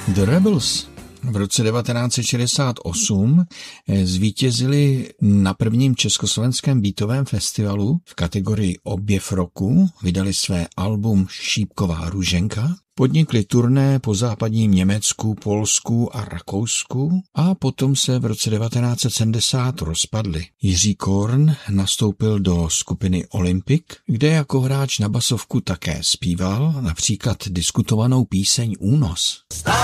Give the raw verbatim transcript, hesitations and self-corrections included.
The Rebels v roce devatenáct set šedesát osm zvítězili na prvním československém beatovém festivalu v kategorii Objev roku, vydali své album Šípková růženka, podnikli turné po západním Německu, Polsku a Rakousku a potom se v roce devatenáct set sedmdesát rozpadli. Jiří Korn nastoupil do skupiny Olympic, kde jako hráč na basovku také zpíval, například diskutovanou píseň Únos.